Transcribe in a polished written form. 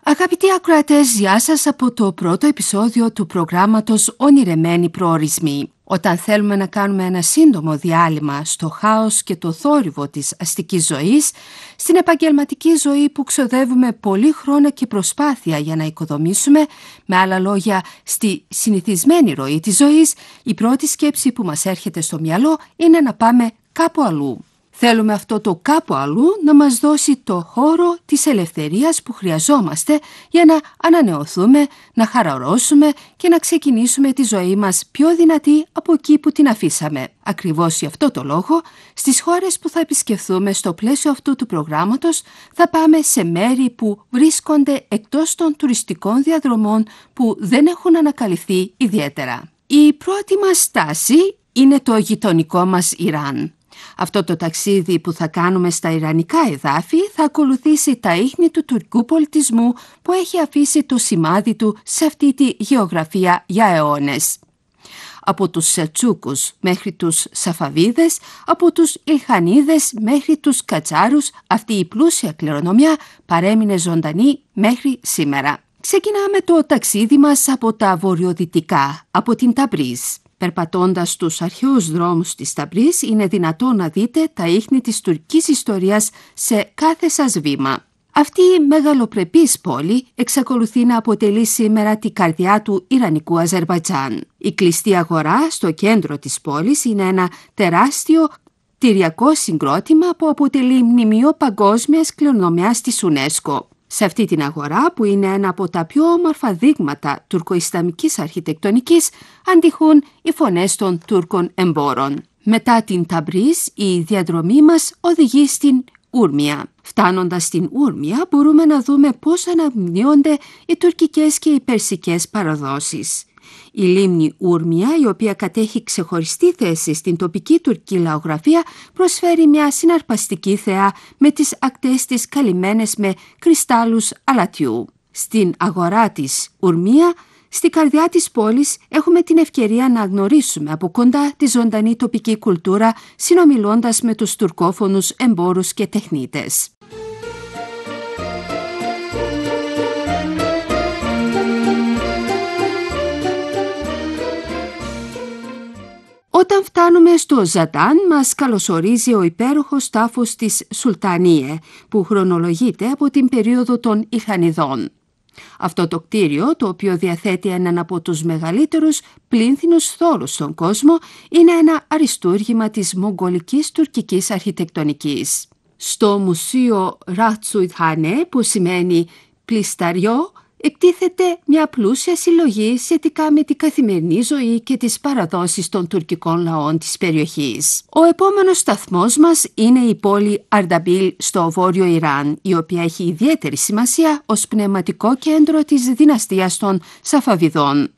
Αγαπητοί ακροατές, γεια σας από το πρώτο επεισόδιο του προγράμματος Ονειρεμένοι Προορισμοί. Όταν θέλουμε να κάνουμε ένα σύντομο διάλειμμα στο χάος και το θόρυβο της αστικής ζωής, στην επαγγελματική ζωή που ξοδεύουμε πολύ χρόνο και προσπάθεια για να οικοδομήσουμε, με άλλα λόγια, στη συνηθισμένη ροή της ζωής, η πρώτη σκέψη που μας έρχεται στο μυαλό είναι να πάμε κάπου αλλού. Θέλουμε αυτό το κάπου αλλού να μας δώσει το χώρο της ελευθερίας που χρειαζόμαστε για να ανανεωθούμε, να χαλαρώσουμε και να ξεκινήσουμε τη ζωή μας πιο δυνατή από εκεί που την αφήσαμε. Ακριβώς γι' αυτό το λόγο, στις χώρες που θα επισκεφθούμε στο πλαίσιο αυτού του προγράμματος θα πάμε σε μέρη που βρίσκονται εκτός των τουριστικών διαδρομών που δεν έχουν ανακαλυφθεί ιδιαίτερα. Η πρώτη μας στάση είναι το γειτονικό μας Ιράν. Αυτό το ταξίδι που θα κάνουμε στα ιρανικά εδάφη θα ακολουθήσει τα ίχνη του τουρκικού πολιτισμού που έχει αφήσει το σημάδι του σε αυτή τη γεωγραφία για αιώνες. Από τους Σελτσούκους μέχρι τους Σαφαβίδες, από τους Ηλχανίδες μέχρι τους Κατσάρους, αυτή η πλούσια κληρονομιά παρέμεινε ζωντανή μέχρι σήμερα. Ξεκινάμε το ταξίδι μας από τα βορειοδυτικά, από την Ταμπρίζ. Περπατώντας τους αρχαίους δρόμους της Ταμπρίζ είναι δυνατόν να δείτε τα ίχνη της τουρκικής ιστορίας σε κάθε σας βήμα. Αυτή η μεγαλοπρεπής πόλη εξακολουθεί να αποτελεί σήμερα την καρδιά του Ιρανικού Αζερμπαϊτζάν. Η κλειστή αγορά στο κέντρο της πόλης είναι ένα τεράστιο κτηριακό συγκρότημα που αποτελεί μνημείο παγκόσμιας κληρονομιάς της UNESCO. Σε αυτή την αγορά, που είναι ένα από τα πιο όμορφα δείγματα τουρκοϊσλαμικής αρχιτεκτονικής, αντιχούν οι φωνές των Τούρκων εμπόρων. Μετά την Ταμπρίζ, η διαδρομή μας οδηγεί στην Ούρμια. Φτάνοντας στην Ούρμια, μπορούμε να δούμε πώς αναμειγνύονται οι τουρκικές και οι περσικές παραδόσεις. Η λίμνη Ούρμια, η οποία κατέχει ξεχωριστή θέση στην τοπική τουρκική λαογραφία, προσφέρει μια συναρπαστική θέα με τις ακτές της καλυμμένες με κρυστάλλους αλατιού. Στην αγορά της Ούρμια, στην καρδιά της πόλης, έχουμε την ευκαιρία να γνωρίσουμε από κοντά τη ζωντανή τοπική κουλτούρα, συνομιλώντας με τους τουρκόφωνους εμπόρους και τεχνίτες. Όταν φτάνουμε στο Ζαντάν, μας καλωσορίζει ο υπέροχος τάφος της Σουλτανίε, που χρονολογείται από την περίοδο των Ηλχανιδών. Αυτό το κτίριο, το οποίο διαθέτει έναν από τους μεγαλύτερους πλήνθινους θόρους στον κόσμο, είναι ένα αριστούργημα της μογγολικής τουρκικής αρχιτεκτονικής. Στο Μουσείο Ρατσουιτχάνε, που σημαίνει πλισταριό, εκτίθεται μια πλούσια συλλογή σχετικά με την καθημερινή ζωή και τις παραδόσεις των τουρκικών λαών της περιοχής. Ο επόμενος σταθμός μας είναι η πόλη Αρνταμπίλ στο βόρειο Ιράν, η οποία έχει ιδιαίτερη σημασία ως πνευματικό κέντρο της δυναστείας των Σαφαβιδών.